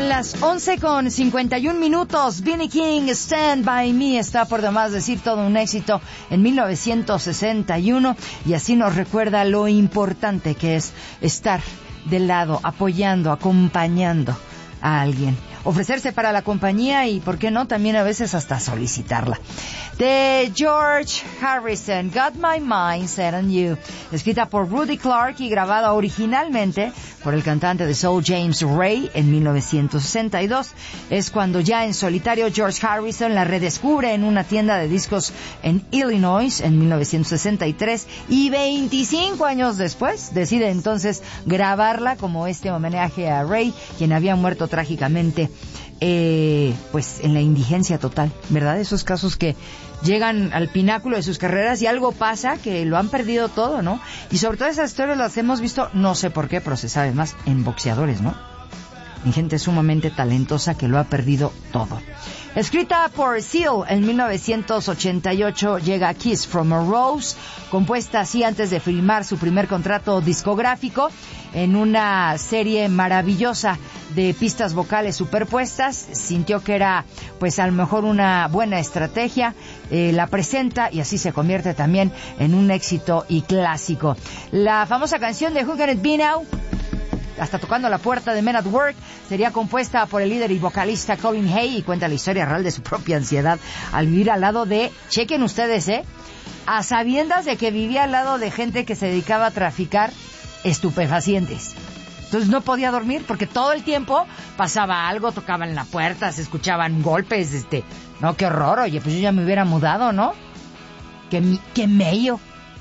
Las 11:51. B.B. King, Stand By Me, está por demás decir todo un éxito en 1961, y así nos recuerda lo importante que es estar del lado, apoyando, acompañando a alguien, ofrecerse para la compañía y, ¿por qué no?, también a veces hasta solicitarla. De George Harrison, Got My Mind Set on You, escrita por Rudy Clark y grabada originalmente por el cantante de soul James Ray en 1962. Es cuando ya en solitario George Harrison la redescubre en una tienda de discos en Illinois en 1963, y 25 años después decide entonces grabarla como este homenaje a Ray, quien había muerto trágicamente pues en la indigencia total, ¿verdad? Esos casos que llegan al pináculo de sus carreras y algo pasa que lo han perdido todo, ¿no? Y sobre todo esas historias las hemos visto, no sé por qué, pero se sabe más en boxeadores, ¿no? En gente sumamente talentosa que lo ha perdido todo. Escrita por Seal en 1988, llega Kiss from a Rose, compuesta así antes de firmar su primer contrato discográfico, en una serie maravillosa de pistas vocales superpuestas. Sintió que era, pues, a lo mejor una buena estrategia, la presenta y así se convierte también en un éxito y clásico. La famosa canción de Who Can It Be Now, hasta tocando la puerta de Men at Work, sería compuesta por el líder y vocalista Colin Hay y cuenta la historia real de su propia ansiedad al vivir al lado de, chequen ustedes, a sabiendas de que vivía al lado de gente que se dedicaba a traficar estupefacientes. Entonces no podía dormir porque todo el tiempo pasaba algo, tocaban la puerta, se escuchaban golpes, no, qué horror. Oye, pues yo ya me hubiera mudado, ¿no? Qué mello.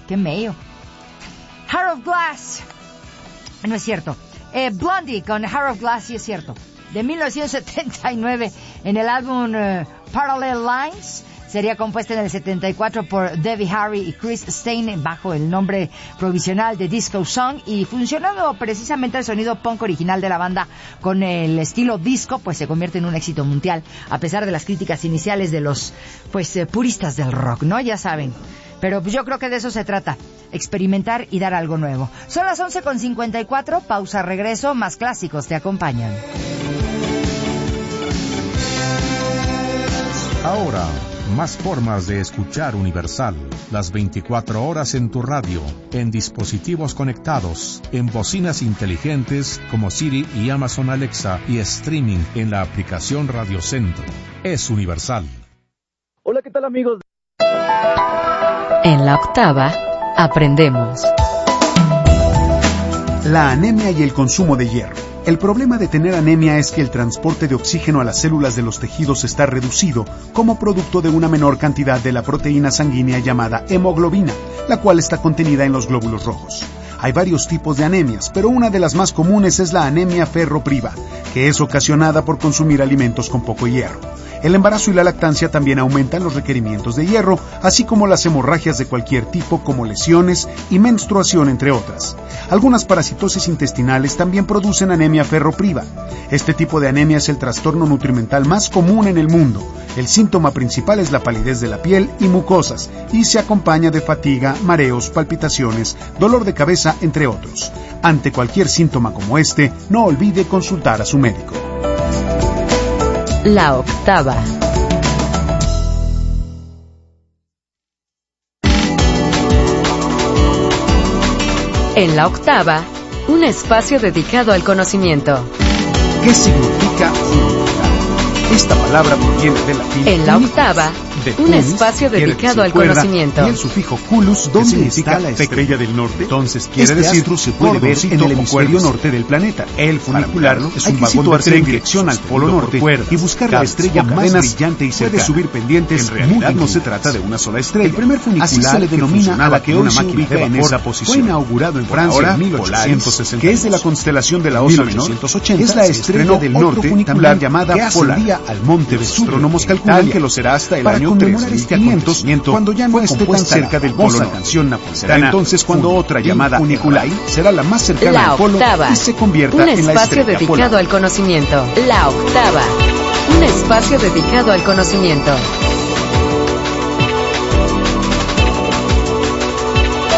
Heart of Glass, no es cierto. Blondie con Heart of Glass, sí es cierto, de 1979, en el álbum Parallel Lines. Sería compuesta en el 74 por Debbie Harry y Chris Stein bajo el nombre provisional de Disco Song, y funcionando precisamente el sonido punk original de la banda con el estilo disco, pues se convierte en un éxito mundial a pesar de las críticas iniciales de los puristas del rock, ¿no? Ya saben. Pero yo creo que de eso se trata, experimentar y dar algo nuevo. Son las 11:54, pausa, regreso, más clásicos te acompañan. Ahora, más formas de escuchar Universal, las 24 horas en tu radio, en dispositivos conectados, en bocinas inteligentes como Siri y Amazon Alexa, y streaming en la aplicación Radio Centro. Es Universal. Hola, ¿qué tal, amigos? En la octava, aprendemos. La anemia y el consumo de hierro. El problema de tener anemia es que el transporte de oxígeno a las células de los tejidos está reducido como producto de una menor cantidad de la proteína sanguínea llamada hemoglobina, la cual está contenida en los glóbulos rojos. Hay varios tipos de anemias, pero una de las más comunes es la anemia ferropriva, que es ocasionada por consumir alimentos con poco hierro. El embarazo y la lactancia también aumentan los requerimientos de hierro, así como las hemorragias de cualquier tipo como lesiones y menstruación, entre otras. Algunas parasitosis intestinales también producen anemia ferropriva. Este tipo de anemia es el trastorno nutrimental más común en el mundo. El síntoma principal es la palidez de la piel y mucosas, y se acompaña de fatiga, mareos, palpitaciones, dolor de cabeza, entre otros. Ante cualquier síntoma como este, no olvide consultar a su médico. La octava. En la octava, un espacio dedicado al conocimiento. ¿Qué significa unificar? Esta palabra proviene del latín. En la octava, un espacio dedicado al conocimiento. Y el sufijo culus, ¿dónde significa la estrella del norte? Entonces quiere decir se puede ver en el hemisferio norte del planeta. El funicular es un vagón de tren en dirección al polo norte y buscar la estrella más brillante y cercana. Puede subir pendientes. En realidad no se trata de una sola estrella. El primer funicular se le denomina a la que hoy se ubica en esa posición. Fue inaugurado en Francia en 1860, que es de la constelación de la Osa Menor. Es la estrella del norte, también llamada Polaria, al monte Vesubio. Los astrónomos calculan que lo será hasta el año 3500, cuando ya no esté tan cerca del polo norte. Será entonces cuando otra llamada Uniculai será la más cercana al polo y se convierta en la estrella polar. Un espacio dedicado al conocimiento. La octava. Un espacio dedicado al conocimiento.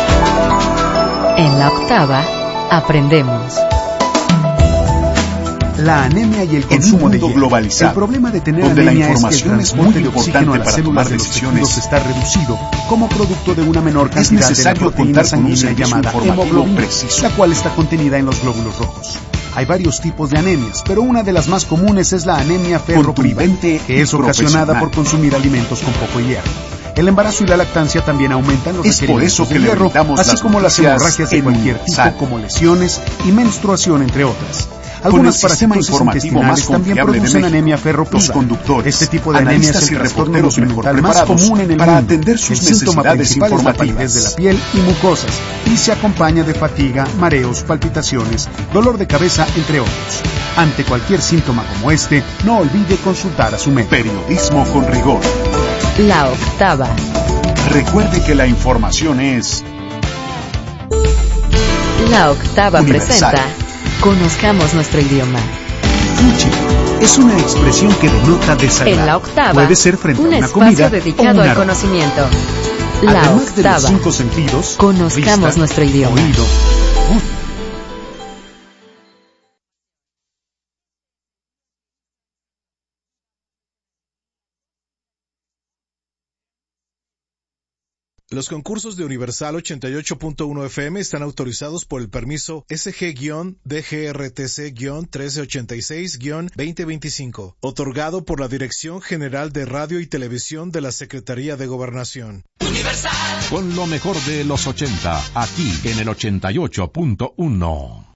En la octava, aprendemos. La anemia y el consumo de hierro. Globalizado, el problema de tener donde anemia la información es que el transporte de oxígeno a las células de los tejidos está reducido como producto de una menor cantidad de la proteína sanguínea llamada hemoglobina, la cual está contenida en los glóbulos rojos. Hay varios tipos de anemias, pero una de las más comunes es la anemia ferropriva, que es ocasionada por consumir alimentos con poco hierro. El embarazo y la lactancia también aumentan los requerimientos de hierro, así como las hemorragias de cualquier tipo, como lesiones y menstruación, entre otras. Algunos parásitos intestinales también producen anemia ferropriva. Este tipo de anemia es el trastorno nutrimental más común en el mundo. Atender sus el síntoma principal es la palidez de la piel y mucosas, y se acompaña de fatiga, mareos, palpitaciones, dolor de cabeza, entre otros. Ante cualquier síntoma como este, no olvide consultar a su médico. Periodismo con rigor. La Octava. Recuerde que la información es... La Octava universal. Presenta Conozcamos nuestro idioma. Fuchi es una expresión que denota desagrado. En La Octava, puede ser frente un a una espacio comida dedicado o un al aroma. conocimiento. La Además de los Octava. 5 sentidos, Conozcamos vista, nuestro idioma. oído, Los concursos de Universal 88.1 FM están autorizados por el permiso SG-DGRTC-1386-2025, otorgado por la Dirección General de Radio y Televisión de la Secretaría de Gobernación. Con lo mejor de los 80, aquí en el 88.1.